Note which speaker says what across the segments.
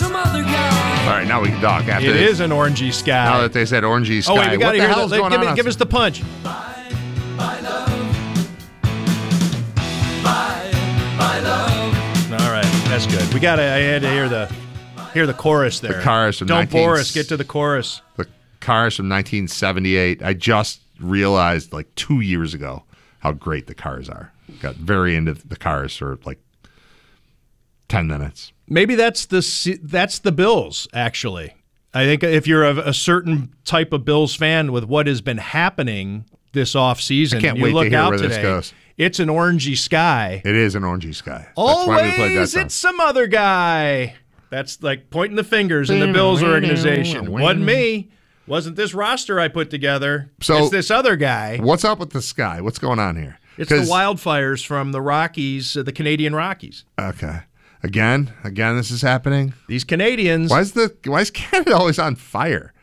Speaker 1: All right, now we can talk. After
Speaker 2: It
Speaker 1: this.
Speaker 2: is an orangey sky.
Speaker 1: Now that they said orangey sky,
Speaker 2: Oh, wait, we got to
Speaker 1: what the
Speaker 2: hear
Speaker 1: hell's
Speaker 2: that.
Speaker 1: going on?
Speaker 2: Give us the punch. All right, that's good. I had to hear the chorus there.
Speaker 1: The chorus from
Speaker 2: Don't bore us. Get to the chorus.
Speaker 1: The Cars from 1978. I just realized like 2 years ago how great the Cars are. Got very into the Cars for like 10 minutes.
Speaker 2: Maybe that's the Bills, actually. I think if you're a certain type of Bills fan with what has been happening this offseason,
Speaker 1: I can't
Speaker 2: you
Speaker 1: wait
Speaker 2: look
Speaker 1: to hear
Speaker 2: out
Speaker 1: where
Speaker 2: today,
Speaker 1: this goes.
Speaker 2: It's an orangey sky.
Speaker 1: It is an orangey sky. That's why we played that
Speaker 2: Always
Speaker 1: song.
Speaker 2: it's some other guy. That's like pointing the fingers in the Bills organization. Wasn't me. Wasn't this roster I put together.
Speaker 1: So,
Speaker 2: it's this other guy.
Speaker 1: What's up with the sky? What's going on here?
Speaker 2: It's the wildfires from the Rockies, the Canadian Rockies.
Speaker 1: Okay. Again, this is happening.
Speaker 2: These Canadians.
Speaker 1: Why is Canada always on fire?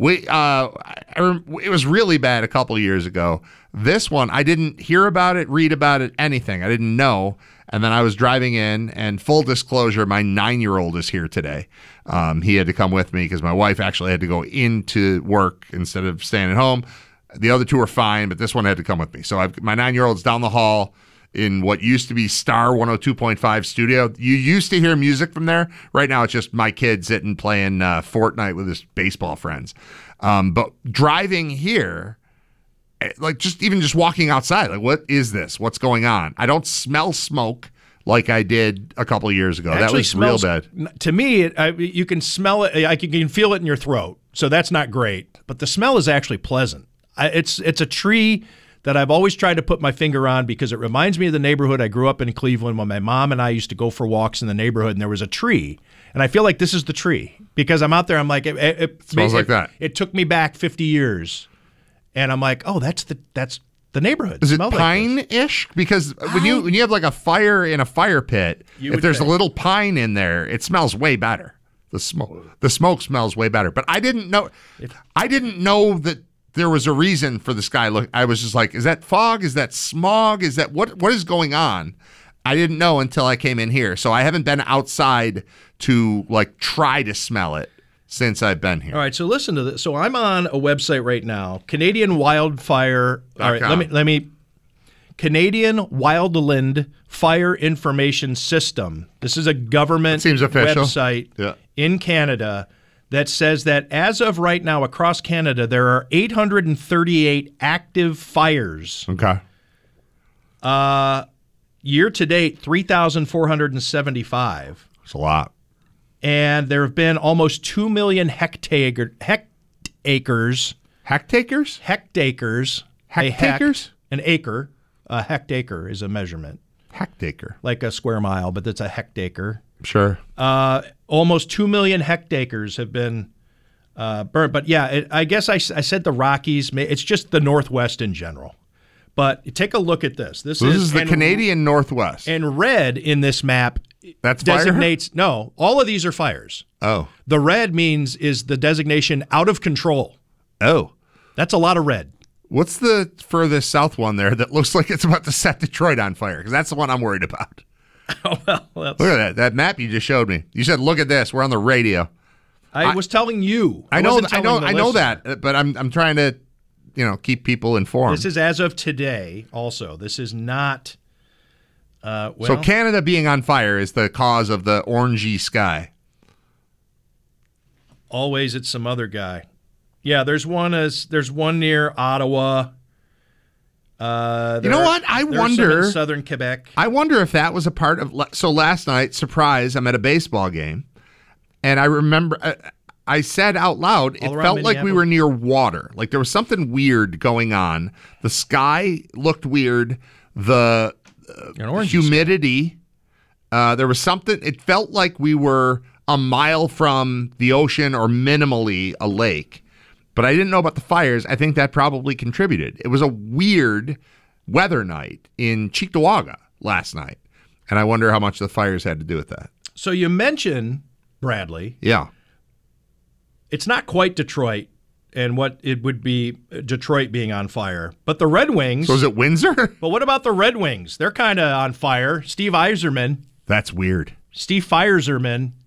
Speaker 1: It was really bad a couple of years ago. This one, I didn't hear about it, read about it, anything. I didn't know. And then I was driving in, and full disclosure, my 9-year-old is here today. He had to come with me because my wife actually had to go into work instead of staying at home. The other two are fine, but this one had to come with me. So my 9-year-old's down the hall in what used to be Star 102.5 studio. You used to hear music from there. Right now, it's just my kid sitting playing Fortnite with his baseball friends. But driving here, like just walking outside, like, what is this? What's going on? I don't smell smoke like I did a couple of years ago. That was real bad.
Speaker 2: To me, you can smell it. You can feel it in your throat. So that's not great. But the smell is actually pleasant. It's a tree that I've always tried to put my finger on because it reminds me of the neighborhood I grew up in Cleveland when my mom and I used to go for walks in the neighborhood, and there was a tree. And I feel like this is the tree because I'm out there. I'm like, it
Speaker 1: smells like that.
Speaker 2: It took me back 50 years. And I'm like, oh, that's the neighborhood.
Speaker 1: Is it pine-ish? Because when you have like a fire in a fire pit, if there's a little pine in there, it smells way better. The smoke smells way better. But I didn't know that there was a reason for the sky. Look, I was just like, is that fog? Is that smog? Is that what is going on? I didn't know until I came in here. So I haven't been outside to like try to smell it since I've been here.
Speaker 2: All right, so listen to this. So I'm on a website right now, Canadian Wildfire. All right, let me Canadian Wildland Fire Information System. This is a government website in Canada that says that as of right now across Canada, there are 838 active fires.
Speaker 1: Okay.
Speaker 2: Year to date, 3,475.
Speaker 1: That's a lot.
Speaker 2: And there have been almost 2 million hectares.
Speaker 1: Hectares?
Speaker 2: Hectares.
Speaker 1: Hectares?
Speaker 2: An acre. A hectare is a measurement.
Speaker 1: Hectare.
Speaker 2: Like a square mile, but that's a hectare.
Speaker 1: Sure.
Speaker 2: Almost 2 million hectares have been burnt. But yeah, I guess I said the Rockies. It's just the Northwest in general. But take a look at this. This
Speaker 1: is the Canadian Northwest.
Speaker 2: And red in this map
Speaker 1: designates
Speaker 2: fire? No, all of these are fires.
Speaker 1: Oh.
Speaker 2: The red is the designation out of control.
Speaker 1: Oh.
Speaker 2: That's a lot of red.
Speaker 1: What's the furthest south one there that looks like it's about to set Detroit on fire? Because that's the one I'm worried about.
Speaker 2: Oh, well.
Speaker 1: Look at that map you just showed me. You said, look at this. We're on the radio.
Speaker 2: I was telling you.
Speaker 1: I know that, but I'm trying to, keep people informed.
Speaker 2: This is as of today also. This is not,
Speaker 1: So Canada being on fire is the cause of the orangey sky.
Speaker 2: Always it's some other guy. Yeah, there's one near Ottawa.
Speaker 1: You know what? I wonder.
Speaker 2: In southern Quebec.
Speaker 1: I wonder if that was a part of. So last night, surprise! I'm at a baseball game, and I remember I said out loud, it felt like we were near water. Like there was something weird going on. The sky looked weird. The humidity. There was something. It felt like we were a mile from the ocean or minimally a lake. But I didn't know about the fires. I think that probably contributed. It was a weird weather night in Cheektowaga last night. And I wonder how much the fires had to do with that.
Speaker 2: So you mentioned, Bradley.
Speaker 1: Yeah.
Speaker 2: It's not quite Detroit and what it would be Detroit being on fire. But the Red Wings.
Speaker 1: So is it Windsor?
Speaker 2: But what about the Red Wings? They're kind of on fire. Steve Yzerman.
Speaker 1: That's weird.
Speaker 2: Steve Yzerman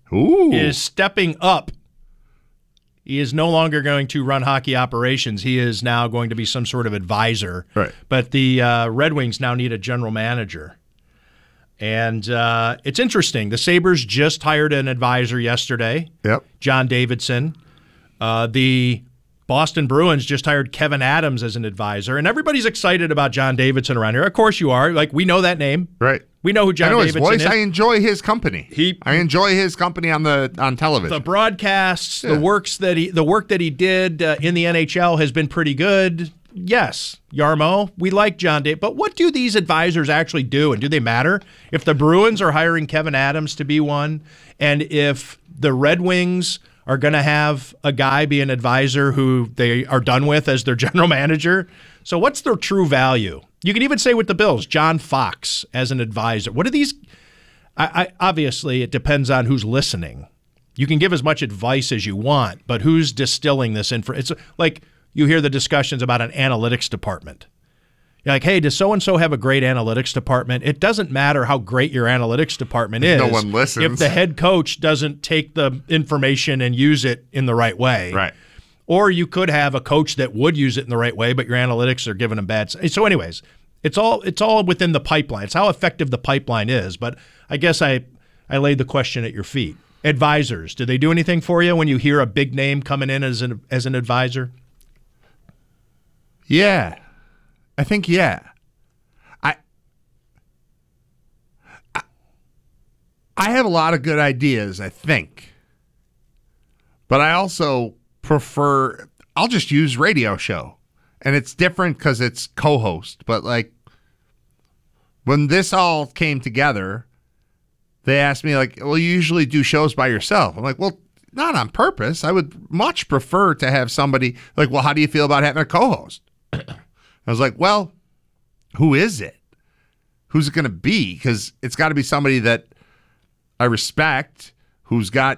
Speaker 2: is stepping up. He is no longer going to run hockey operations. He is now going to be some sort of advisor.
Speaker 1: Right.
Speaker 2: But the Red Wings now need a general manager. And it's interesting. The Sabres just hired an advisor yesterday.
Speaker 1: Yep.
Speaker 2: John Davidson. The Boston Bruins just hired Kevin Adams as an advisor, and everybody's excited about John Davidson around here. Of course you are. Like, we know that name.
Speaker 1: Right.
Speaker 2: We know who John Davidson is.
Speaker 1: I know his voice. I enjoy his company. I enjoy his company on television.
Speaker 2: The broadcasts, the work that he did in the NHL has been pretty good. Yes, Yarmo, we like John Davidson. But what do these advisors actually do, and do they matter? If the Bruins are hiring Kevin Adams to be one, and if the Red Wings are going to have a guy be an advisor who they are done with as their general manager. So what's their true value? You can even say with the Bills, John Fox as an advisor. What are these? Obviously, it depends on who's listening. You can give as much advice as you want, but who's distilling this info? It's like you hear the discussions about an analytics department. You're like, hey, does so-and-so have a great analytics department? It doesn't matter how great your analytics department is.
Speaker 1: No one listens.
Speaker 2: If the head coach doesn't take the information and use it in the right way.
Speaker 1: Right.
Speaker 2: Or you could have a coach that would use it in the right way, but your analytics are giving them bad. So anyways, it's all within the pipeline. It's how effective the pipeline is. But I guess I laid the question at your feet. Advisors, do they do anything for you when you hear a big name coming in as an advisor?
Speaker 1: Yeah. I think, yeah. I have a lot of good ideas, I think. But I also prefer, I'll just use radio show. And it's different because it's co-host. But like, when this all came together, they asked me like, well, you usually do shows by yourself. I'm like, well, not on purpose. I would much prefer to have somebody like, well, how do you feel about having a co-host? I was like, well, who is it? Who's it going to be? Because it's got to be somebody that I respect, who's got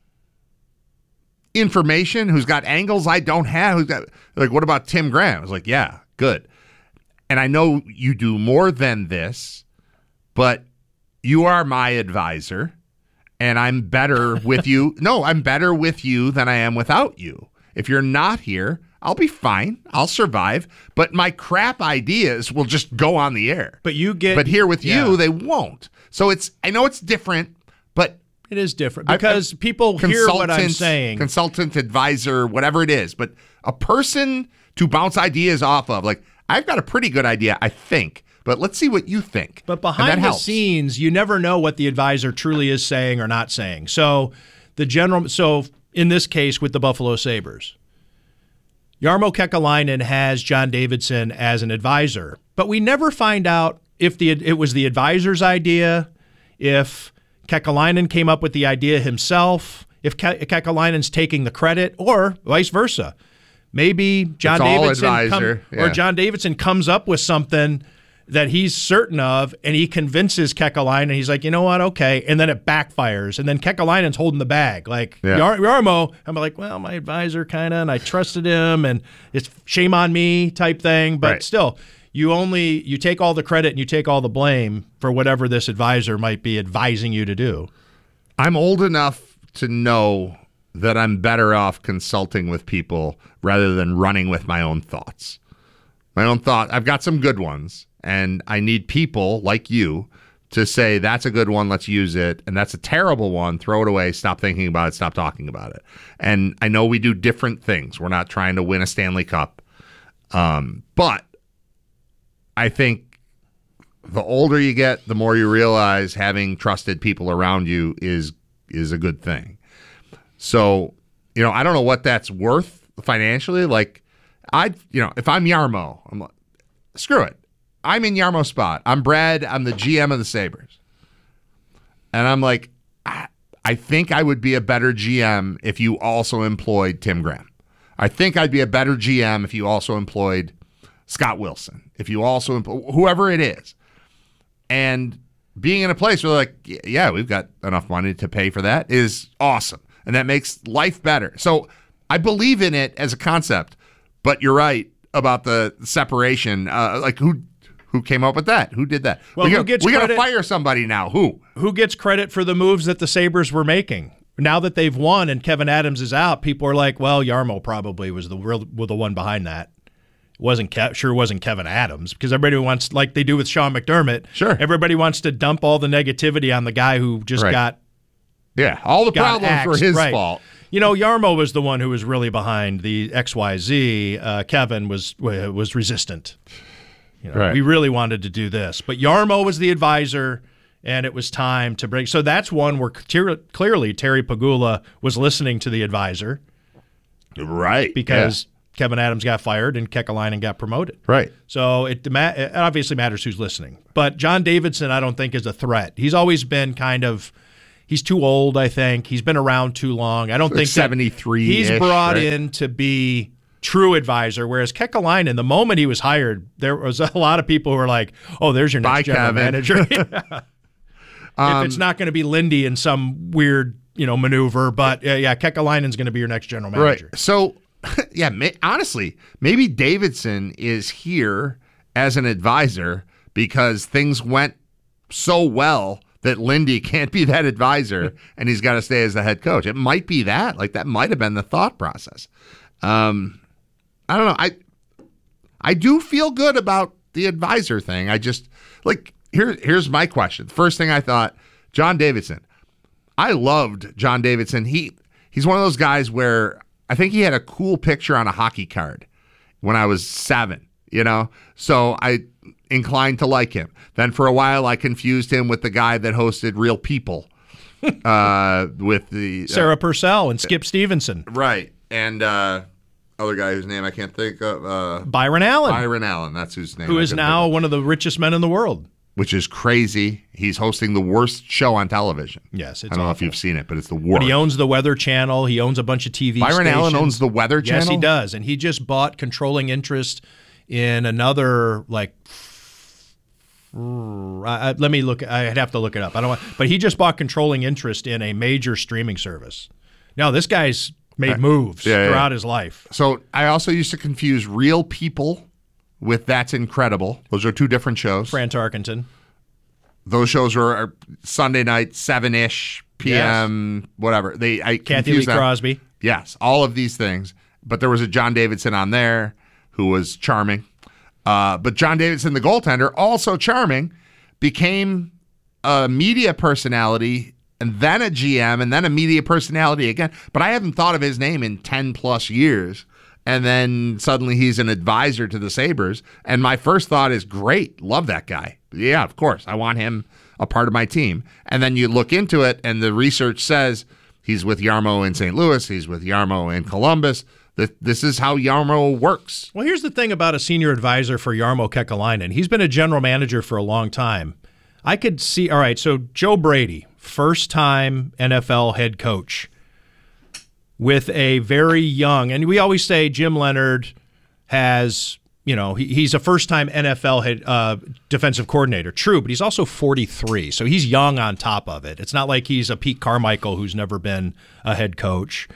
Speaker 1: information, who's got angles I don't have. Who's got, like, what about Tim Graham? I was like, yeah, good. And I know you do more than this, but you are my advisor, and I'm better with you. No, I'm better with you than I am without you. If you're not here, I'll be fine. I'll survive. But my crap ideas will just go on the air.
Speaker 2: But
Speaker 1: here with you, they won't. So I know it's different, but
Speaker 2: it is different because people hear what I'm saying.
Speaker 1: Consultant, advisor, whatever it is. But a person to bounce ideas off of, like, I've got a pretty good idea, I think. But let's see what you think.
Speaker 2: But behind the scenes, you never know what the advisor truly is saying or not saying. So in this case with the Buffalo Sabres, Jarmo Kekalainen has John Davidson as an advisor, but we never find out if it was the advisor's idea, if Kekalainen came up with the idea himself, if Kekalainen's taking the credit, or vice versa. Maybe John Davidson comes up with something that he's certain of, and he convinces Kekalainen. He's like, you know what, okay, and then it backfires, and then Kekalainen's holding the bag. Like, Jarmo, I'm like, well, my advisor kind of, and I trusted him, and it's shame on me type thing, but still, you take all the credit and you take all the blame for whatever this advisor might be advising you to do.
Speaker 1: I'm old enough to know that I'm better off consulting with people rather than running with my own thoughts. I've got some good ones, and I need people like you to say, that's a good one, let's use it, and that's a terrible one, throw it away, stop thinking about it, stop talking about it. And I know we do different things. We're not trying to win a Stanley Cup. But I think the older you get, the more you realize having trusted people around you is a good thing. So, I don't know what that's worth financially. Like, if I'm Jarmo, I'm like, screw it. I'm in Jarmo's spot. I'm Brad. I'm the GM of the Sabres. And I'm like, I think I would be a better GM if you also employed Tim Graham. I think I'd be a better GM if you also employed Scott Wilson, if you also employ whoever it is. And being in a place where like, yeah, we've got enough money to pay for that is awesome. And that makes life better. So I believe in it as a concept, but you're right about the separation. Like who Who came up with that? Who did that?
Speaker 2: Well,
Speaker 1: we got to fire somebody now. Who?
Speaker 2: Who gets credit for the moves that the Sabres were making? Now that they've won and Kevin Adams is out, people are like, well, Jarmo probably was the one behind that. It wasn't Kevin Adams, because everybody wants, like they do with Sean McDermott.
Speaker 1: Sure.
Speaker 2: Everybody wants to dump all the negativity on the guy who just got.
Speaker 1: Yeah, all the problems
Speaker 2: axed.
Speaker 1: were his fault.
Speaker 2: You know, Jarmo was the one who was really behind the XYZ. Kevin was resistant. You know, we really wanted to do this, but Jarmo was the advisor, and it was time to break. So that's one where clearly Terry Pegula was listening to the advisor,
Speaker 1: right?
Speaker 2: Because Kevin Adams got fired and Kekalainen got promoted.
Speaker 1: Right.
Speaker 2: So it obviously matters who's listening. But John Davidson, I don't think, is a threat. He's always been he's too old, I think. He's been around too long. I don't think
Speaker 1: 73.
Speaker 2: He's brought in to be true advisor, whereas Kekalainen, the moment he was hired, there was a lot of people who were like, oh, there's your next general manager. If it's not going to be Lindy in some weird, maneuver, but Kekalainen's going to be your next general manager.
Speaker 1: Right. So, honestly, maybe Davidson is here as an advisor because things went so well that Lindy can't be that advisor and he's got to stay as the head coach. It might be that. Like, that might have been the thought process. I don't know. I do feel good about the advisor thing. I just, here's my question. The first thing I thought, John Davidson. I loved John Davidson. He's one of those guys where I think he had a cool picture on a hockey card when I was 7, So I inclined to like him. Then for a while I confused him with the guy that hosted Real People with the
Speaker 2: Sarah Purcell and Skip Stevenson.
Speaker 1: Right. And other guy whose name I can't think of.
Speaker 2: Byron Allen.
Speaker 1: Byron Allen, that's whose name.
Speaker 2: Who is now one of the richest men in the world.
Speaker 1: Which is crazy. He's hosting the worst show on television.
Speaker 2: Yes, it's
Speaker 1: I don't know if you've seen it, but it's the worst.
Speaker 2: But he owns the Weather Channel. He owns a bunch of TV
Speaker 1: Byron
Speaker 2: stations.
Speaker 1: Allen owns the Weather Channel?
Speaker 2: Yes, he does. And he just bought controlling interest in another, let me look. I'd have to look it up. But he just bought controlling interest in a major streaming service. Now, this guy's made moves throughout his life.
Speaker 1: So I also used to confuse Real People with That's Incredible. Those are two different shows.
Speaker 2: Fran Tarkenton.
Speaker 1: Those shows were Sunday night, 7-ish p.m., whatever.
Speaker 2: Kathy Lee Crosby.
Speaker 1: Yes, all of these things. But there was a John Davidson on there who was charming. But John Davidson, the goaltender, also charming, became a media personality and then a GM and then a media personality again. But I haven't thought of his name in 10-plus years. And then suddenly he's an advisor to the Sabres. And my first thought is, great, love that guy. Yeah, of course, I want him a part of my team. And then you look into it, and the research says he's with Jarmo in St. Louis, he's with Jarmo in Columbus. This is how Jarmo works.
Speaker 2: Well, here's the thing about a senior advisor for Jarmo Kekalainen. He's been a general manager for a long time. I could see, all right, so Joe Brady, first-time NFL head coach, with a very young, and we always say Jim Leonard has, he's a first-time NFL head defensive coordinator. True, but he's also 43, so he's young on top of it. It's not like he's a Pete Carmichael who's never been a head coach.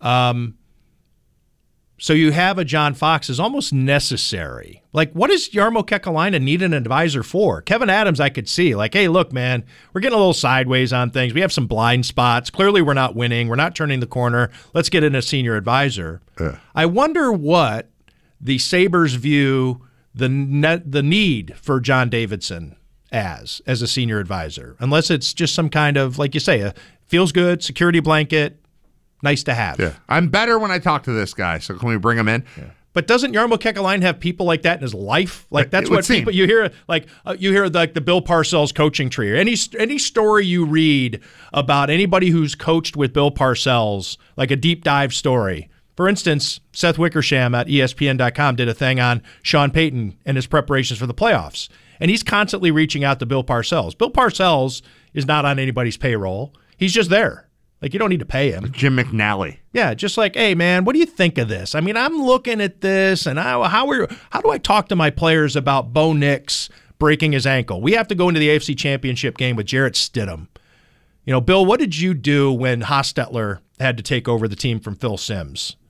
Speaker 2: So you have a John Fox is almost necessary. What does Jarmo Kekalainen need an advisor for? Kevin Adams, I could see. Hey, look, man, we're getting a little sideways on things. We have some blind spots. Clearly, we're not winning. We're not turning the corner. Let's get in a senior advisor. I wonder what the Sabres view the need for John Davidson as a senior advisor, unless it's just some kind of, like you say, a feels good security blanket. Nice to have.
Speaker 1: Yeah. I'm better when I talk to this guy, so can we bring him in?
Speaker 2: Yeah. But doesn't Jarmo Kekalainen have people like that in his life? That's what people you hear. You hear the Bill Parcells coaching tree, or any story you read about anybody who's coached with Bill Parcells, like a deep dive story. For instance, Seth Wickersham at ESPN.com did a thing on Sean Payton and his preparations for the playoffs, and he's constantly reaching out to Bill Parcells. Bill Parcells is not on anybody's payroll; he's just there. You don't need to pay him.
Speaker 1: Jim McNally.
Speaker 2: Yeah, just hey, man, what do you think of this? I mean, I'm looking at this, and how do I talk to my players about Bo Nix breaking his ankle? We have to go into the AFC Championship game with Jarrett Stidham. Bill, what did you do when Hostetler had to take over the team from Phil Simms?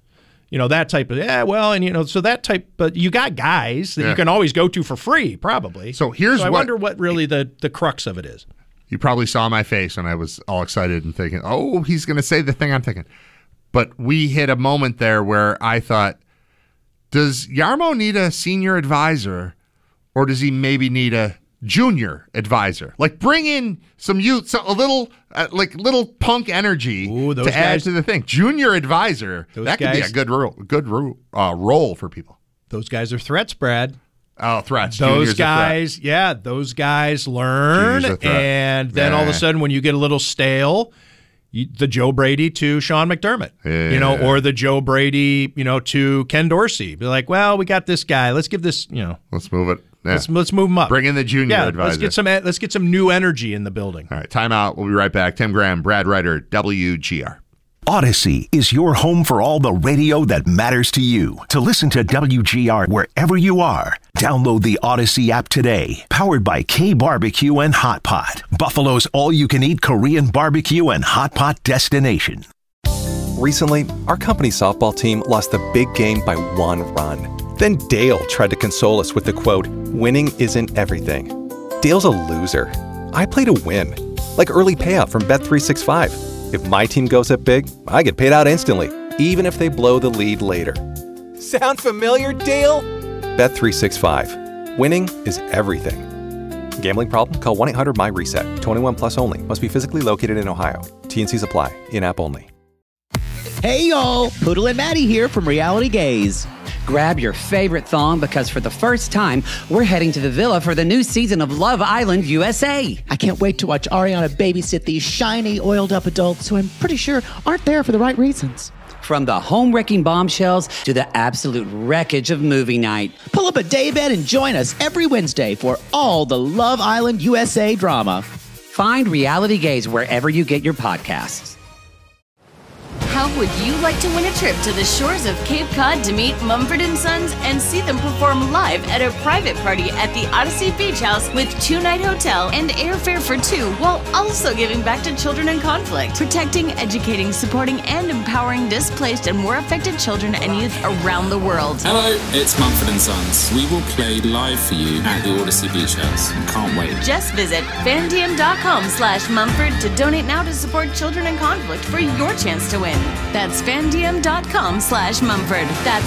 Speaker 2: that type of, so that type, but you got guys that you can always go to for free, probably.
Speaker 1: So I
Speaker 2: wonder what really the crux of it is.
Speaker 1: You probably saw my face when I was all excited and thinking, oh, he's going to say the thing I'm thinking. But we hit a moment there where I thought, does Jarmo need a senior advisor, or does he maybe need a junior advisor? Like, bring in some youth, a little little punk energy to add to the thing. Junior advisor, that could be a good role for people.
Speaker 2: Those guys are threats, Brad.
Speaker 1: Oh, threats.
Speaker 2: Those guys, those guys learn, and then all of a sudden, when you get a little stale, the Joe Brady to Sean McDermott, or the Joe Brady, to Ken Dorsey. Be like, well, we got this guy. Let's give this,
Speaker 1: let's move it. Yeah.
Speaker 2: Let's move him up.
Speaker 1: Bring in the junior advisor.
Speaker 2: Let's get some new energy in the building.
Speaker 1: All right, time out. We'll be right back. Tim Graham, Brad Ryder, WGR.
Speaker 3: Odyssey is your home for all the radio that matters to you. To listen to WGR wherever you are, download the Odyssey app today. Powered by K Barbecue and Hot Pot, Buffalo's all-you-can-eat Korean barbecue and hot pot destination.
Speaker 4: Recently, our company softball team lost the big game by 1 run. Then Dale tried to console us with the quote, "Winning isn't everything." Dale's a loser. I play to win, like early payout from Bet365. If my team goes up big, I get paid out instantly, even if they blow the lead later. Sound familiar, Dale? Bet365. Winning is everything. Gambling problem? Call 1-800-MY-RESET. 21 plus only. Must be physically located in Ohio. T&Cs apply. In-app only.
Speaker 5: Hey y'all, Poodle and Maddie here from Reality Gaze. Grab your favorite thong because for the first time, we're heading to the villa for the new season of Love Island USA.
Speaker 6: I can't wait to watch Ariana babysit these shiny, oiled-up adults who I'm pretty sure aren't there for the right reasons.
Speaker 5: From the home-wrecking bombshells to the absolute wreckage of movie night.
Speaker 6: Pull up a daybed and join us every Wednesday for all the Love Island USA drama.
Speaker 5: Find Reality Gaze wherever you get your podcasts.
Speaker 7: How would you like to win a trip to the shores of Cape Cod to meet Mumford & Sons and see them perform live at a private party at the Odyssey Beach House with 2-night hotel and airfare for 2, while also giving back to children in conflict, protecting, educating, supporting, and empowering displaced and war affected children and youth around the world?
Speaker 8: Hello, it's Mumford & Sons. We will play live for you at the Odyssey Beach House. Can't wait.
Speaker 7: Just visit fandiem.com/Mumford to donate now to support children in conflict for your chance to win. That's fandiem.com/Mumford. That's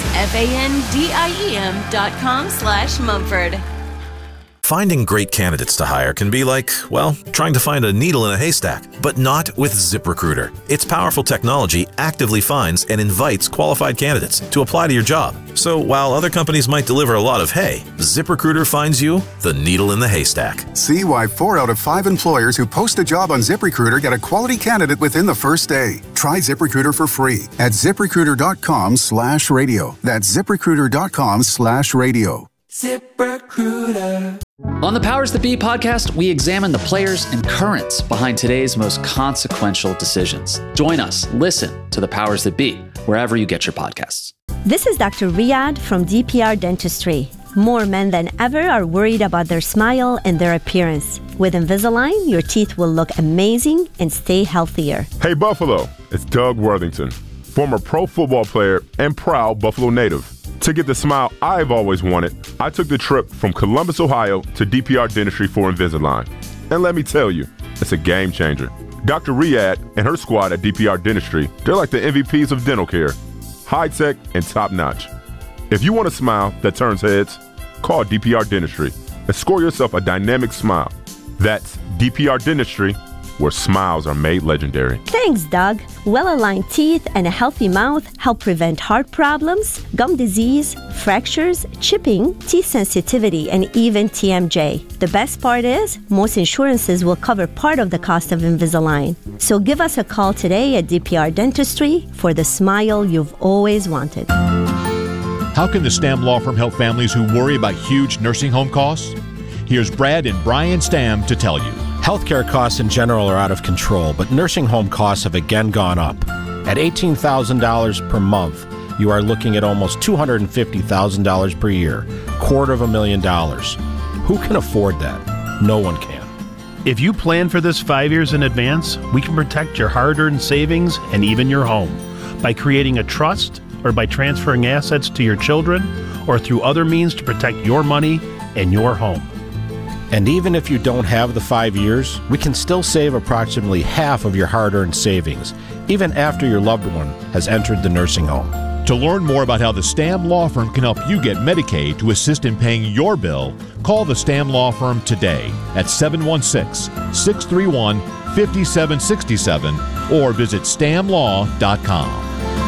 Speaker 7: FANDIEM.com/Mumford.
Speaker 9: Finding great candidates to hire can be like, well, trying to find a needle in a haystack, but not with ZipRecruiter. Its powerful technology actively finds and invites qualified candidates to apply to your job. So while other companies might deliver a lot of hay, ZipRecruiter finds you the needle in the haystack.
Speaker 10: See why 4 out of 5 employers who post a job on ZipRecruiter get a quality candidate within the first day. Try ZipRecruiter for free at ZipRecruiter.com/radio. That's ZipRecruiter.com/radio.
Speaker 11: ZipRecruiter. On the Powers That Be podcast, we examine the players and currents behind today's most consequential decisions. Join us, listen to the Powers That Be, wherever you get your podcasts.
Speaker 12: This is Dr. Riyadh from DPR Dentistry. More men than ever are worried about their smile and their appearance. With Invisalign, your teeth will look amazing and stay healthier.
Speaker 13: Hey Buffalo, it's Doug Worthington, former pro football player and proud Buffalo native. To get the smile I've always wanted, I took the trip from Columbus, Ohio to DPR Dentistry for Invisalign. And let me tell you, it's a game changer. Dr. Riyadh and her squad at DPR Dentistry, they're like the MVPs of dental care. High-tech and top-notch. If you want a smile that turns heads, call DPR Dentistry and score yourself a dynamic smile. That's DPR Dentistry, where smiles are made legendary.
Speaker 12: Thanks, Doug. Well-aligned teeth and a healthy mouth help prevent heart problems, gum disease, fractures, chipping, teeth sensitivity, and even TMJ. The best part is, most insurances will cover part of the cost of Invisalign. So give us a call today at DPR Dentistry for the smile you've always wanted.
Speaker 14: How can the Stamm Law Firm help families who worry about huge nursing home costs? Here's Brad and Brian Stamm to tell you.
Speaker 15: Healthcare costs in general are out of control, but nursing home costs have again gone up. At $18,000 per month, you are looking at almost $250,000 per year, $250,000. Who can afford that? No one can.
Speaker 16: If you plan for this 5 years in advance, we can protect your hard-earned savings and even your home by creating a trust, or by transferring assets to your children, or through other means to protect your money and your home.
Speaker 15: And even if you don't have the 5 years, we can still save approximately half of your hard-earned savings, even after your loved one has entered the nursing home.
Speaker 14: To learn more about how the Stamm Law Firm can help you get Medicaid to assist in paying your bill, call the Stamm Law Firm today at 716-631-5767 or visit stammlaw.com.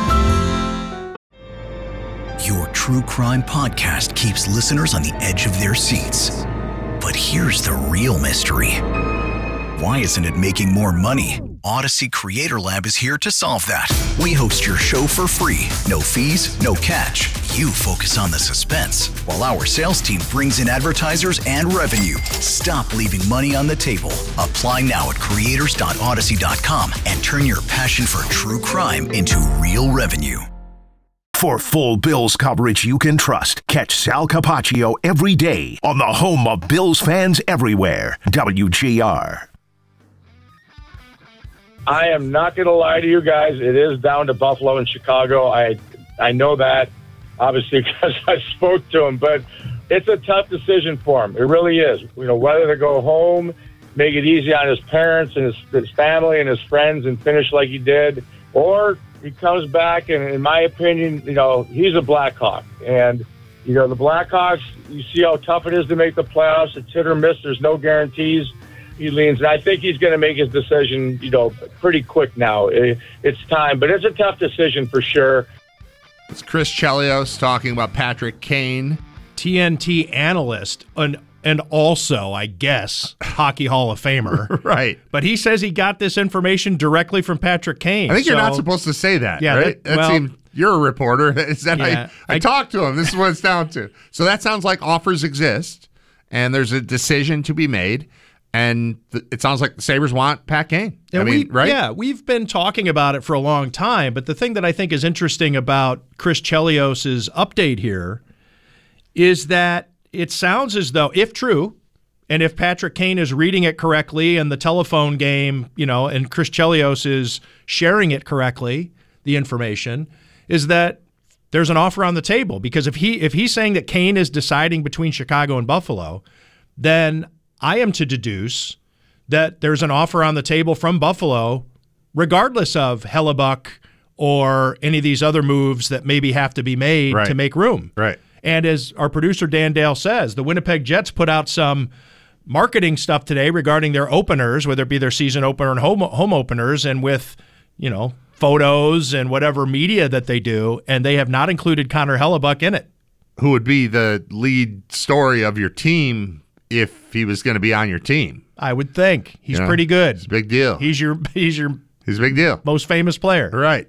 Speaker 17: Your true crime podcast keeps listeners on the edge of their seats. But here's the real mystery. Why isn't it making more money? Odyssey Creator Lab is here to solve that. We host your show for free. No fees, no catch. You focus on the suspense, while our sales team brings in advertisers and revenue. Stop leaving money on the table. Apply now at creators.odyssey.com and turn your passion for true crime into real revenue.
Speaker 3: For full Bills coverage you can trust, catch Sal Capaccio every day on the home of Bills fans everywhere, WGR.
Speaker 18: I am not going to lie to you guys. It is down to Buffalo and Chicago. I know that, obviously, because I spoke to him. But it's a tough decision for him. It really is. You know, whether to go home, make it easy on his parents and his family and his friends and finish like he did, or he comes back, and in my opinion, you know, he's a Blackhawk. And, you know, the Blackhawks, you see how tough it is to make the playoffs. It's hit or miss. There's no guarantees. He leans. And I think he's going to make his decision, you know, pretty quick now. It's time. But it's a tough decision for sure.
Speaker 1: It's Chris Chelios talking about Patrick Kane.
Speaker 2: TNT analyst, and also, I guess, Hockey Hall of Famer.
Speaker 1: Right.
Speaker 2: But he says he got this information directly from Patrick Kane.
Speaker 1: I think you're not supposed to say that,
Speaker 2: yeah,
Speaker 1: right? You're a reporter. Is that
Speaker 2: Yeah,
Speaker 1: I talked to him. This is what it's down to. So that sounds like offers exist, and there's a decision to be made, and it sounds like the Sabres want Pat Kane. Right?
Speaker 2: Yeah, we've been talking about it for a long time, but the thing that I think is interesting about Chris Chelios' update here is that it sounds as though, if true, and if Patrick Kane is reading it correctly and the telephone game, you know, and Chris Chelios is sharing it correctly, the information, is that there's an offer on the table. Because if he's saying that Kane is deciding between Chicago and Buffalo, then I am to deduce that there's an offer on the table from Buffalo, regardless of Hellebuck or any of these other moves that maybe have to be made to make room.
Speaker 1: Right.
Speaker 2: And as our producer Dan Dale says, the Winnipeg Jets put out some marketing stuff today regarding their openers, whether it be their season opener and home openers, and with, you know, photos and whatever media that they do, and they have not included Connor Hellebuck in it.
Speaker 1: Who would be the lead story of your team if he was going to be on your team?
Speaker 2: I would think he's pretty good.
Speaker 1: It's a big deal.
Speaker 2: He's a
Speaker 1: big deal.
Speaker 2: Most famous player.
Speaker 1: Right.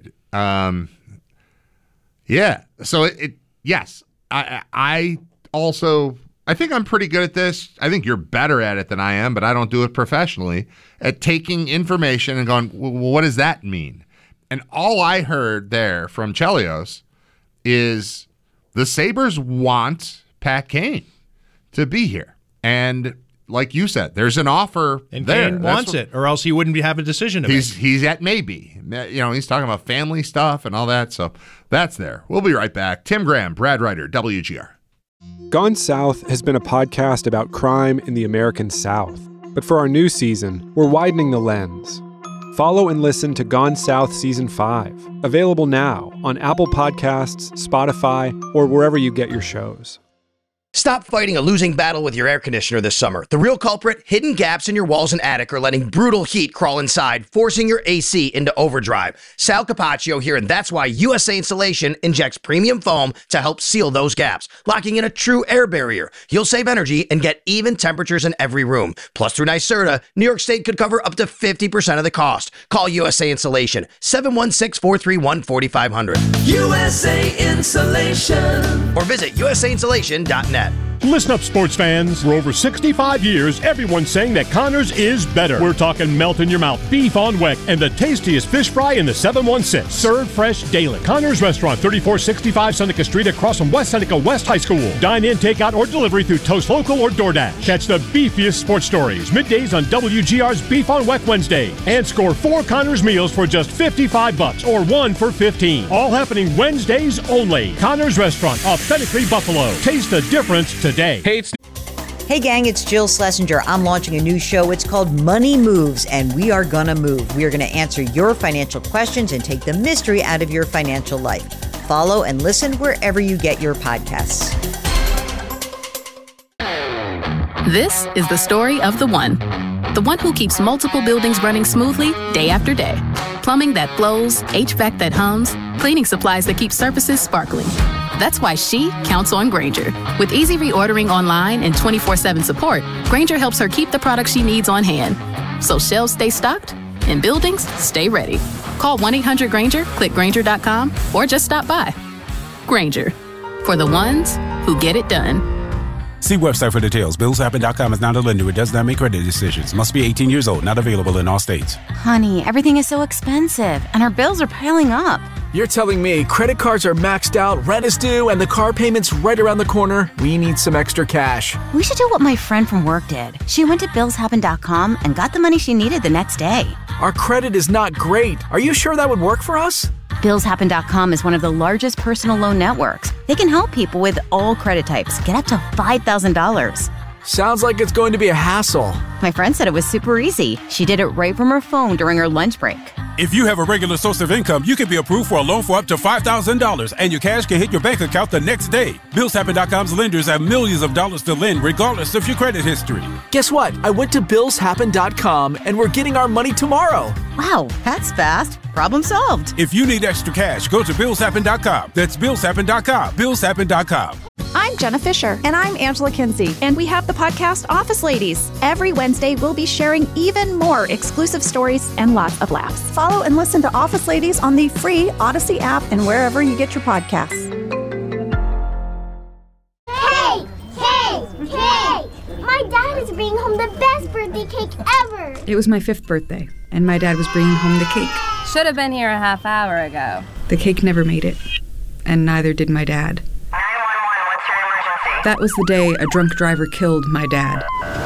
Speaker 1: Yeah. So yes. I think I'm pretty good at this. I think you're better at it than I am, but I don't do it professionally, at taking information and going, well, what does that mean? And all I heard there from Chelios is the Sabres want Pat Kane to be here. And like you said, there's an offer
Speaker 2: and
Speaker 1: there.
Speaker 2: Kane wants it, or else he wouldn't have a decision to make.
Speaker 1: He's at maybe. You know, he's talking about family stuff and all that, so that's there. We'll be right back. Tim Graham, Brad Ryder, WGR.
Speaker 19: Gone South has been a podcast about crime in the American South. But for our new season, we're widening the lens. Follow and listen to Gone South Season 5, available now on Apple Podcasts, Spotify, or wherever you get your shows.
Speaker 20: Stop fighting a losing battle with your air conditioner this summer. The real culprit, hidden gaps in your walls and attic are letting brutal heat crawl inside, forcing your AC into overdrive. Sal Capaccio here, and that's why USA Insulation injects premium foam to help seal those gaps, locking in a true air barrier. You'll save energy and get even temperatures in every room. Plus, through NYSERDA, New York State could cover up to 50% of the cost. Call USA Insulation, 716-431-4500.
Speaker 21: USA Insulation.
Speaker 20: Or visit usainsulation.net.
Speaker 14: Listen up, sports fans. For over 65 years, everyone's saying that Connors is better. We're talking melt-in-your-mouth beef on weck and the tastiest fish fry in the 716. Served fresh daily. Connors Restaurant, 3465 Seneca Street across from West Seneca West High School. Dine in, take out, or delivery through Toast Local or DoorDash. Catch the beefiest sports stories middays on WGR's Beef on Weck Wednesday. And score 4 Connors meals for just $55 or 1 for $15. All happening Wednesdays only. Connors Restaurant, authentically Buffalo. Taste the difference today.
Speaker 21: Hey gang, it's Jill Schlesinger. I'm launching a new show. It's called Money Moves, and we are gonna move. We are gonna answer your financial questions and take the mystery out of your financial life. Follow and listen wherever you get your podcasts.
Speaker 22: This is the story of the one who keeps multiple buildings running smoothly day after day. Plumbing that flows, HVAC that hums, cleaning supplies that keep surfaces sparkling. That's why she counts on Grainger. With easy reordering online and 24/7 support, Grainger helps her keep the products she needs on hand. So shelves stay stocked and buildings stay ready. Call 1-800-GRAINGER, click Grainger.com, or just stop by. Grainger, for the ones who get it done.
Speaker 23: See website for details. BillsHappen.com is not a lender. It does not make credit decisions. Must be 18 years old. Not available in all states.
Speaker 24: Honey, everything is so expensive, and our bills are piling up.
Speaker 25: You're telling me credit cards are maxed out, rent is due, and the car payment's right around the corner? We need some extra cash.
Speaker 24: We should do what my friend from work did. She went to BillsHappen.com and got the money she needed the next day.
Speaker 25: Our credit is not great. Are you sure that would work for us?
Speaker 24: BillsHappen.com is one of the largest personal loan networks. They can help people with all credit types get up to $5,000.
Speaker 25: Sounds like it's going to be a hassle.
Speaker 24: My friend said it was super easy. She did it right from her phone during her lunch break.
Speaker 23: If you have a regular source of income, you can be approved for a loan for up to $5,000, and your cash can hit your bank account the next day. BillsHappen.com's lenders have millions of dollars to lend, regardless of your credit history.
Speaker 25: Guess what? I went to BillsHappen.com, and we're getting our money tomorrow.
Speaker 24: Wow, that's fast. Problem solved.
Speaker 23: If you need extra cash, go to BillsHappen.com. That's BillsHappen.com. BillsHappen.com.
Speaker 26: I'm Jenna Fisher. And I'm Angela Kinsey. And we have the podcast Office Ladies. Every Wednesday, we'll be sharing even more exclusive stories and lots of laughs. Follow and listen to Office Ladies on the free Odyssey app and wherever you get your podcasts.
Speaker 27: Hey! My dad is bringing home the best birthday cake ever!
Speaker 28: It was my 5th birthday, and my dad was bringing home the cake.
Speaker 29: Should have been here a half hour ago.
Speaker 28: The cake never made it, and neither did my dad.
Speaker 29: 911, what's your emergency?
Speaker 28: That was the day a drunk driver killed my dad.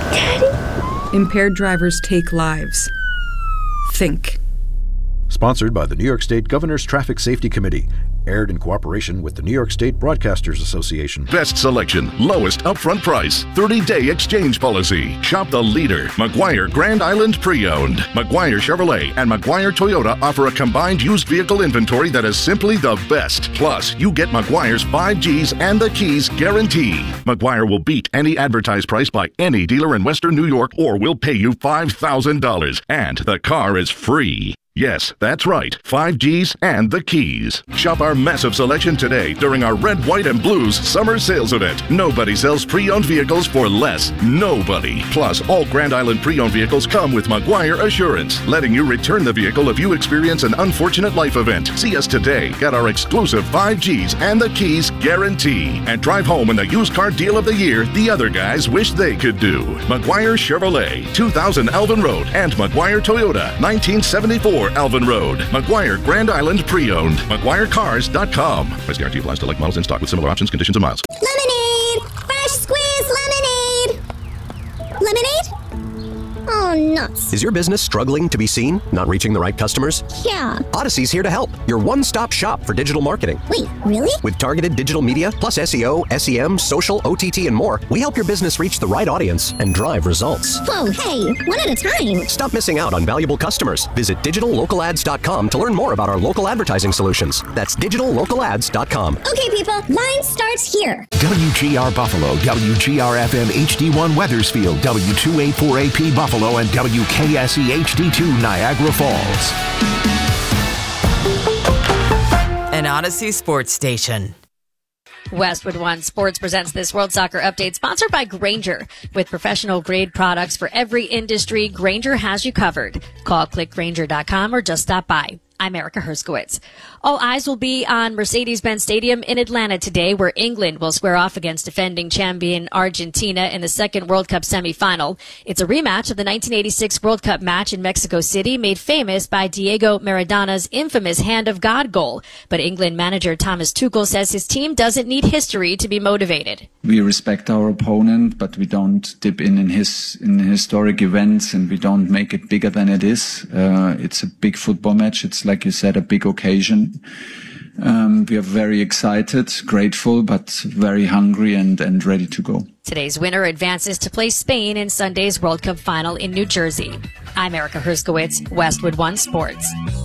Speaker 28: Daddy? Impaired drivers take lives. Think.
Speaker 30: Sponsored by the New York State Governor's Traffic Safety Committee. Aired in cooperation with the New York State Broadcasters Association.
Speaker 31: Best selection, lowest upfront price, 30-day exchange policy. Shop the leader, McGuire Grand Island Pre-Owned. McGuire Chevrolet and McGuire Toyota offer a combined used vehicle inventory that is simply the best. Plus, you get McGuire's 5Gs and the keys guarantee. McGuire will beat any advertised price by any dealer in Western New York or will pay you $5,000. And the car is free. Yes, that's right, 5Gs and the keys. Shop our massive selection today during our Red, White, and Blues summer sales event. Nobody sells pre-owned vehicles for less. Nobody. Plus, all Grand Island pre-owned vehicles come with McGuire Assurance, letting you return the vehicle if you experience an unfortunate life event. See us today. Get our exclusive 5Gs and the keys guarantee. And drive home in the used car deal of the year the other guys wish they could do. McGuire Chevrolet, 2000 Alvin Road, and McGuire Toyota, 1974 Alvin Road. McGuire Grand Island Pre-Owned. McGuireCars.com. Price guarantee applies to like models in stock with similar options, conditions, and miles.
Speaker 27: Lemonade! Fresh squeezed lemonade! Lemonade? Oh, nuts.
Speaker 32: Is your business struggling to be seen? Not reaching the right customers?
Speaker 27: Yeah.
Speaker 32: Odyssey's here to help. Your one-stop shop for digital marketing.
Speaker 27: Wait, really?
Speaker 32: With targeted digital media, plus SEO, SEM, social, OTT, and more, we help your business reach the right audience and drive results.
Speaker 27: Whoa, hey, one at a time.
Speaker 32: Stop missing out on valuable customers. Visit digitallocalads.com to learn more about our local advertising solutions. That's digitallocalads.com.
Speaker 27: Okay, people, line starts here.
Speaker 3: WGR Buffalo, WGR-FM HD1 Weathersfield, W284AP Buffalo, and WKSE HD2 Niagara Falls.
Speaker 33: An Odyssey sports station.
Speaker 34: Westwood One Sports presents this World Soccer Update, sponsored by Grainger. With professional grade products for every industry, Grainger has you covered. Call clickgrainger.com or just stop by. I'm Erica Herskowitz. All eyes will be on Mercedes-Benz Stadium in Atlanta today, where England will square off against defending champion Argentina in the second World Cup semifinal. It's a rematch of the 1986 World Cup match in Mexico City, made famous by Diego Maradona's infamous Hand of God goal. But England manager Thomas Tuchel says his team doesn't need history to be motivated.
Speaker 4: We respect our opponent, but we don't dip in historic events, and we don't make it bigger than it is. It's a big football match. It's, like you said, a big occasion. We are very excited, grateful, but very hungry and ready to go.
Speaker 34: Today's winner advances to play Spain in Sunday's World Cup final in New Jersey. I'm Erica Herskowitz, Westwood One Sports.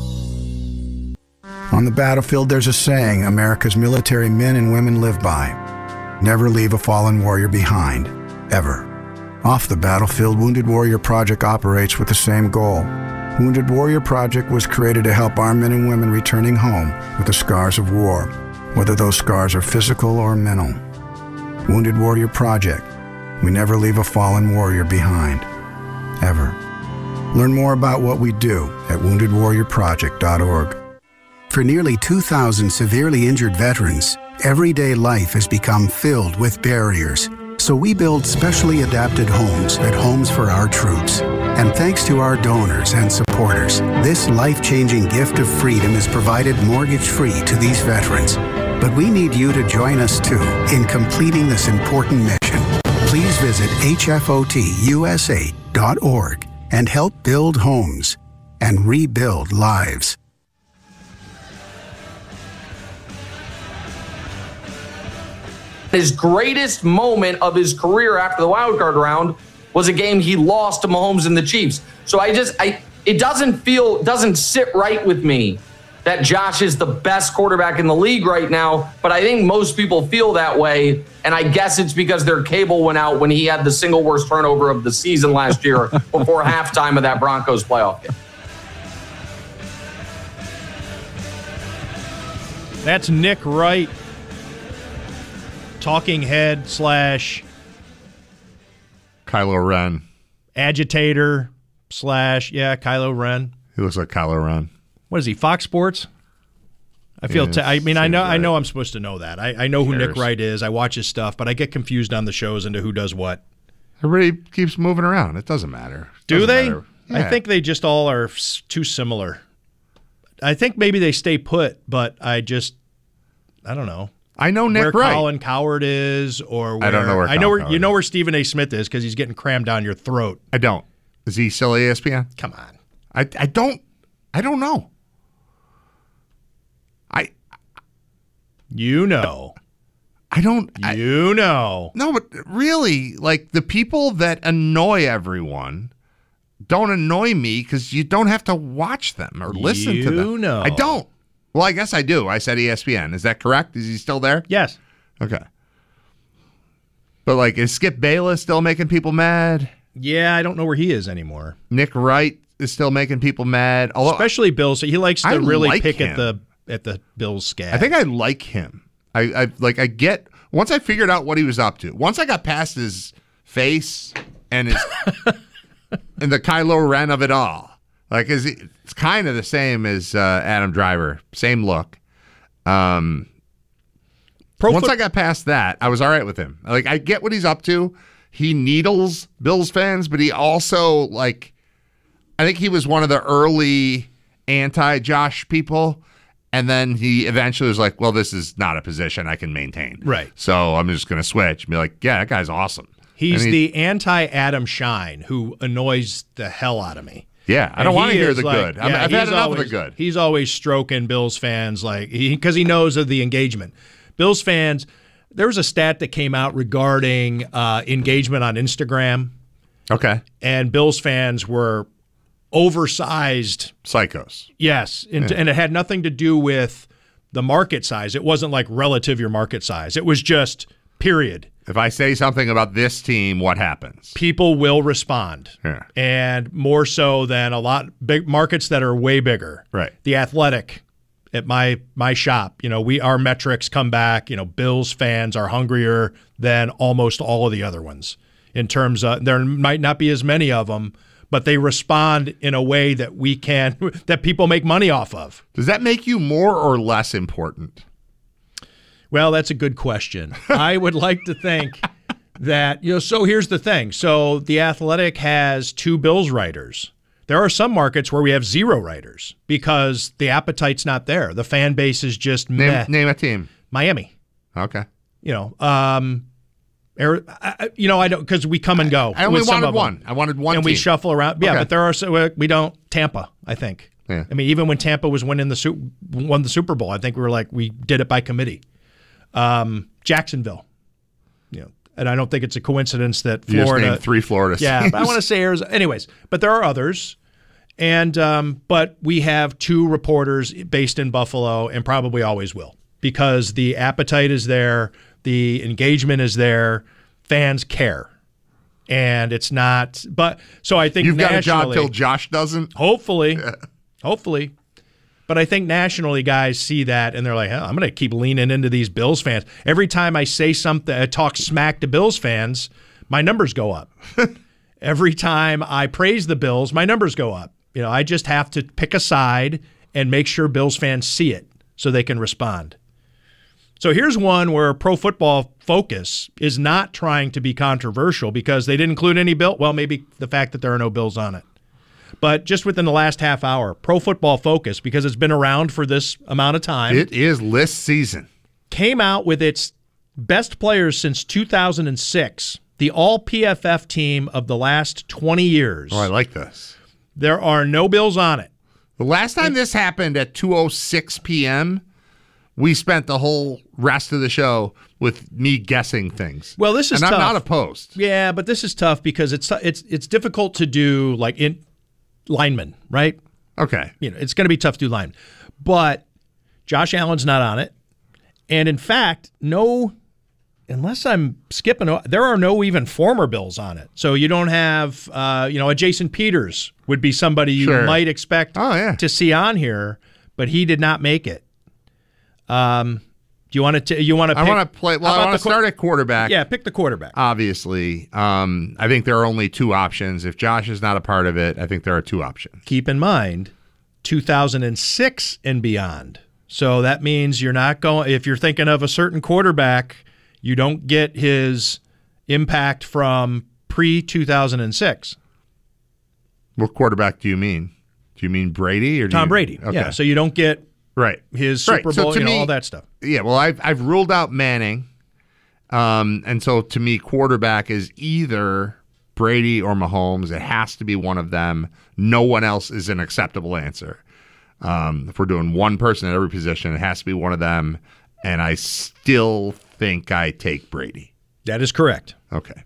Speaker 5: On the battlefield, there's a saying America's military men and women live by. Never leave a fallen warrior behind, ever. Off the battlefield, Wounded Warrior Project operates with the same goal. Wounded Warrior Project was created to help our men and women returning home with the scars of war, whether those scars are physical or mental. Wounded Warrior Project. We never leave a fallen warrior behind, ever. Learn more about what we do at woundedwarriorproject.org. For nearly 2,000 severely injured veterans, everyday life has become filled with barriers. So we build specially adapted homes at Homes for Our Troops. And thanks to our donors and supporters, this life-changing gift of freedom is provided mortgage-free to these veterans. But we need you to join us, too, in completing this important mission. Please visit hfotusa.org and help build homes and rebuild lives.
Speaker 6: His greatest moment of his career after the wild card round was a game he lost to Mahomes and the Chiefs. So it doesn't sit right with me that Josh is the best quarterback in the league right now, but I think most people feel that way, and I guess it's because their cable went out when he had the single worst turnover of the season last year before halftime of that Broncos playoff game.
Speaker 2: That's Nick Wright, talking head /
Speaker 1: Kylo Ren.
Speaker 2: agitator / Kylo Ren.
Speaker 1: He looks like Kylo Ren.
Speaker 2: What is he, Fox Sports? I feel. I know I'm supposed to know that. I know who Nick Wright is. I watch his stuff, but I get confused on the shows into who does what.
Speaker 1: Everybody keeps moving around. It doesn't matter.
Speaker 2: Do they?
Speaker 1: Yeah.
Speaker 2: I think they just all are too similar. I think maybe they stay put, but I don't know.
Speaker 1: I know Nick
Speaker 2: where
Speaker 1: Wright.
Speaker 2: Colin Coward is, or where,
Speaker 1: I don't know where.
Speaker 2: You know where Stephen A. Smith is because he's getting crammed down your throat.
Speaker 1: I don't. Is he still ESPN?
Speaker 2: Come on.
Speaker 1: I don't know. No, but really, like, the people that annoy everyone don't annoy me because you don't have to watch them or listen to them. I don't. Well, I guess I do. I said ESPN. Is that correct? Is he still there?
Speaker 2: Yes.
Speaker 1: Okay. But, like, is Skip Bayless still making people mad?
Speaker 2: Yeah, I don't know where he is anymore.
Speaker 1: Nick Wright is still making people mad. Although,
Speaker 2: especially Bills. He likes to really pick
Speaker 1: him.
Speaker 2: at the Bills scab.
Speaker 1: I think I like him. I get once I figured out what he was up to. Once I got past his face and his and the Kylo Ren of it all. Like, it's kind of the same as Adam Driver, same look. Once I got past that, I was all right with him. Like, I get what he's up to. He needles Bills fans, but he also, like, I think he was one of the early anti-Josh people, and then he eventually was like, well, this is not a position I can maintain.
Speaker 2: Right.
Speaker 1: So I'm just going to switch and be like, yeah, that guy's awesome.
Speaker 2: He's the anti-Adam Shine who annoys the hell out of me.
Speaker 1: Yeah, I don't want to hear the good. I've had enough of the good.
Speaker 2: He's always stroking Bills fans because he knows of the engagement. Bills fans, there was a stat that came out regarding engagement on Instagram.
Speaker 1: Okay.
Speaker 2: And Bills fans were oversized.
Speaker 1: Psychos.
Speaker 2: Yes, and it had nothing to do with the market size. It wasn't like relative your market size. It was just period.
Speaker 1: If I say something about this team, what happens?
Speaker 2: People will respond.
Speaker 1: Yeah.
Speaker 2: And more so than a lot big markets that are way bigger.
Speaker 1: Right.
Speaker 2: The Athletic at my shop, our metrics come back, Bills fans are hungrier than almost all of the other ones in terms of there might not be as many of them, but they respond in a way that that people make money off of.
Speaker 1: Does that make you more or less important?
Speaker 2: Well, that's a good question. I would like to think that, so here's the thing. So The Athletic has 2 Bills writers. There are some markets where we have 0 writers because the appetite's not there. The fan base is just meh.
Speaker 1: Name a team.
Speaker 2: Miami.
Speaker 1: Okay.
Speaker 2: I don't, because we come and go.
Speaker 1: I only wanted one. I wanted one
Speaker 2: and
Speaker 1: team.
Speaker 2: We shuffle around. Yeah,
Speaker 1: Okay.
Speaker 2: but there are we don't. Tampa, I think.
Speaker 1: Yeah.
Speaker 2: I mean, even when Tampa was won the Super Bowl, I think we did it by committee. Jacksonville. And I don't think it's a coincidence that Florida.
Speaker 1: You just named 3 Florida
Speaker 2: Yeah,
Speaker 1: teams.
Speaker 2: but I want to say Arizona. Anyways, but there are others. And but we have 2 reporters based in Buffalo and probably always will because the appetite is there, the engagement is there, fans care. And it's not but so I think
Speaker 1: you've got a job
Speaker 2: nationally-
Speaker 1: till Josh doesn't.
Speaker 2: Hopefully. Hopefully. But I think nationally guys see that and they're like, I'm going to keep leaning into these Bills fans. Every time I say something, I talk smack to Bills fans, my numbers go up. Every time I praise the Bills, my numbers go up. I just have to pick a side and make sure Bills fans see it so they can respond. So here's one where Pro Football Focus is not trying to be controversial because they didn't include any Bill. Well, maybe the fact that there are no Bills on it. But just within the last half hour, Pro Football Focus, because it's been around for this amount of time.
Speaker 1: It is list season.
Speaker 2: Came out with its best players since 2006, the all-PFF team of the last 20 years.
Speaker 1: Oh, I like this.
Speaker 2: There are no Bills on it.
Speaker 1: The last time this happened at 2:06 p.m., we spent the whole rest of the show with me guessing things.
Speaker 2: Well, this is
Speaker 1: and
Speaker 2: tough.
Speaker 1: I'm not opposed.
Speaker 2: Yeah, but this is tough because it's difficult to do like in linemen, right?
Speaker 1: Okay.
Speaker 2: It's going to be tough to do linemen. But Josh Allen's not on it. And in fact, unless I'm skipping, there are no even former Bills on it. So you don't have, a Jason Peters would be somebody you might expect to see on here, but he did not make it. Do you want to? I
Speaker 1: want to play. Well, I want to start at quarterback.
Speaker 2: Yeah, pick the quarterback.
Speaker 1: Obviously, I think there are only 2 options. If Josh is not a part of it, I think there are 2 options.
Speaker 2: Keep in mind, 2006 and beyond. So that means you're not going. If you're thinking of a certain quarterback, you don't get his impact from pre-2006.
Speaker 1: What quarterback do you mean? Do you mean Brady or
Speaker 2: Tom Brady?
Speaker 1: Okay.
Speaker 2: Yeah. So you don't get his Super Bowl,
Speaker 1: so
Speaker 2: all that stuff.
Speaker 1: Yeah. Well, I've ruled out Manning, and so to me, quarterback is either Brady or Mahomes. It has to be one of them. No one else is an acceptable answer. If we're doing one person at every position, it has to be one of them. And I still think I take Brady.
Speaker 2: That is correct.
Speaker 1: Okay.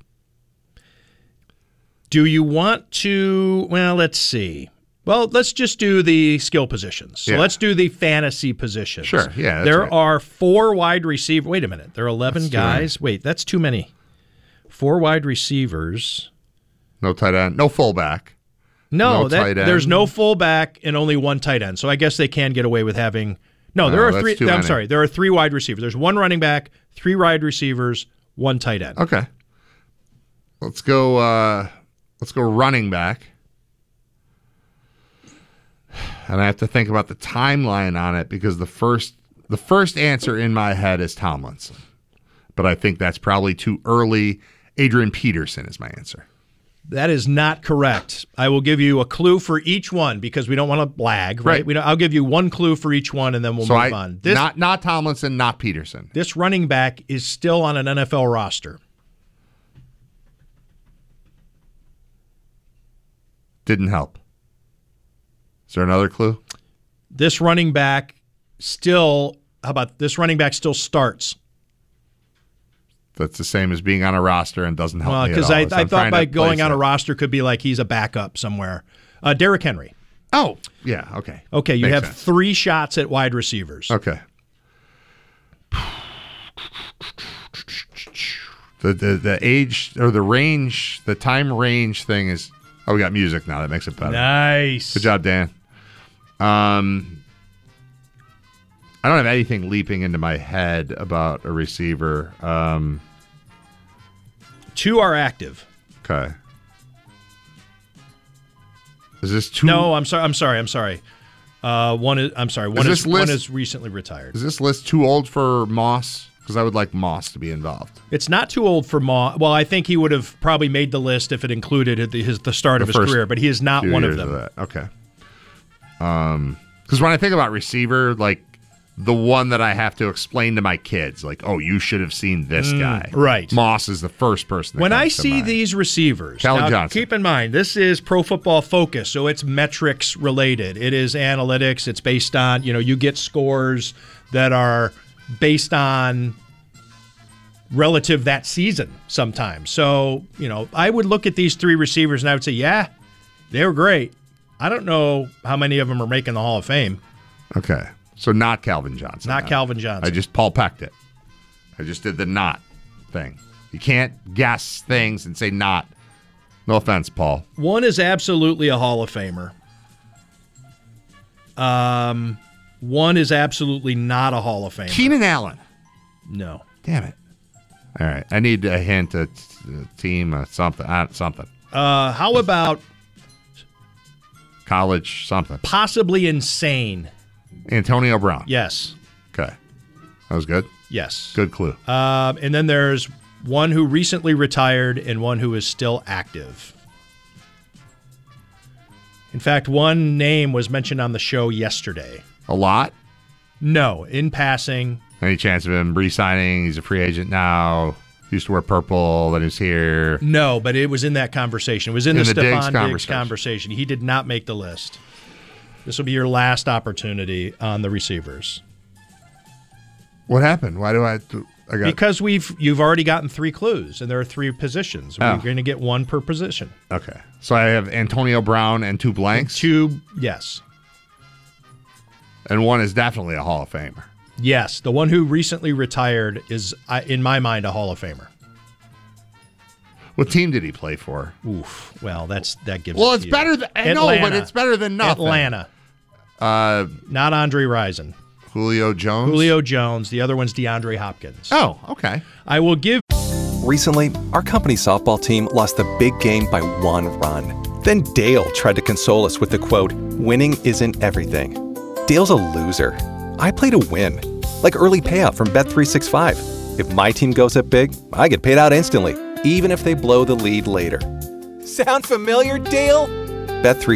Speaker 2: Do you want to? Well, let's see. Well, let's just do the skill positions. So let's do the fantasy positions.
Speaker 1: Sure, yeah.
Speaker 2: There are 4 wide receivers. Wait a minute. There are 11 guys. Wait, that's too many. 4 wide receivers.
Speaker 1: No tight end. No fullback.
Speaker 2: No, there's no fullback and only 1 tight end. So I guess they can get away with having. No, there are 3. I'm sorry. There are 3 wide receivers. There's 1 running back, 3 wide receivers, 1 tight end.
Speaker 1: Okay. Let's go running back. And I have to think about the timeline on it because the first answer in my head is Tomlinson. But I think that's probably too early. Adrian Peterson is my answer.
Speaker 2: That is not correct. I will give you a clue for each one because we don't want to blag, right? I'll give you 1 clue for each one and then we'll move on.
Speaker 1: Not Tomlinson, not Peterson.
Speaker 2: This running back is still on an NFL roster.
Speaker 1: Didn't help. Is there another clue?
Speaker 2: This running back still starts?
Speaker 1: That's the same as being on a roster and doesn't help me at all.
Speaker 2: Because I thought by going on a roster could be like he's a backup somewhere. Derrick Henry.
Speaker 1: Oh, yeah, okay.
Speaker 2: Okay, you
Speaker 1: Makes
Speaker 2: have
Speaker 1: sense.
Speaker 2: 3 shots at wide receivers.
Speaker 1: Okay. The age or the range, the time range thing is. Oh, we got music now. That makes it better.
Speaker 2: Nice.
Speaker 1: Good job, Dan. I don't have anything leaping into my head about a receiver.
Speaker 2: 2 are active.
Speaker 1: Okay. Is this too?
Speaker 2: No, I'm sorry. One is recently retired.
Speaker 1: Is this list too old for Moss? Because I would like Moss to be involved.
Speaker 2: It's not too old for Moss. Well, I think he would have probably made the list if it included the start of his career, but he is not one of them.
Speaker 1: Okay. Because when I think about receiver, like the one that I have to explain to my kids, like, oh, you should have seen this guy.
Speaker 2: Right.
Speaker 1: Moss is the first person that
Speaker 2: when
Speaker 1: comes
Speaker 2: I
Speaker 1: to
Speaker 2: see
Speaker 1: mind.
Speaker 2: these receivers,
Speaker 1: Calvin
Speaker 2: now,
Speaker 1: Johnson.
Speaker 2: keep in mind, this is Pro Football Focus, so it's metrics related. It is analytics. It's based on, you get scores that are based on relative that season sometimes. So, I would look at these three receivers and I would say, yeah, they were great. I don't know how many of them are making the Hall of Fame.
Speaker 1: Okay. So not Calvin Johnson.
Speaker 2: Not Calvin Johnson.
Speaker 1: I just Paul Pecked it. I just did the not thing. You can't guess things and say not. No offense, Paul.
Speaker 2: One is absolutely a Hall of Famer. One is absolutely not a Hall of Famer.
Speaker 1: Keenan Allen.
Speaker 2: No.
Speaker 1: Damn it. All right. I need a hint, a team, something.
Speaker 2: How about
Speaker 1: college something?
Speaker 2: Possibly insane.
Speaker 1: Antonio Brown.
Speaker 2: Yes.
Speaker 1: Okay. That was good?
Speaker 2: Yes.
Speaker 1: Good clue.
Speaker 2: And then there's one who recently retired and one who is still active. In fact, one name was mentioned on the show yesterday.
Speaker 1: A lot?
Speaker 2: No, in passing.
Speaker 1: Any chance of him re-signing? He's a free agent now. He used to wear purple, then he's here.
Speaker 2: No, but it was in that conversation. It was in the Stephon
Speaker 1: Diggs
Speaker 2: Diggs conversation. He did not make the list. This will be your last opportunity on the receivers.
Speaker 1: What happened? Why do I got
Speaker 2: because you've already gotten three clues, and there are three positions. We're going to get one per position.
Speaker 1: Okay. So I have Antonio Brown and two blanks?
Speaker 2: Yes.
Speaker 1: And one is definitely a Hall of Famer.
Speaker 2: Yes. The one who recently retired is, in my mind, a Hall of Famer.
Speaker 1: What team did he play for?
Speaker 2: Oof. Well, that gives.
Speaker 1: Well, it's better than but it's better than nothing.
Speaker 2: Atlanta. Not Andre Rison.
Speaker 1: Julio Jones.
Speaker 2: Julio Jones. The other one's DeAndre Hopkins.
Speaker 1: Oh, okay.
Speaker 2: I will give.
Speaker 7: Recently, our company softball team lost the big game by 1 run. Then Dale tried to console us with the quote, "Winning isn't everything." Dale's a loser. I play to win, like early payout from Bet365. If my team goes up big, I get paid out instantly, even if they blow the lead later.
Speaker 8: Sound familiar, Dale?
Speaker 7: Bet365.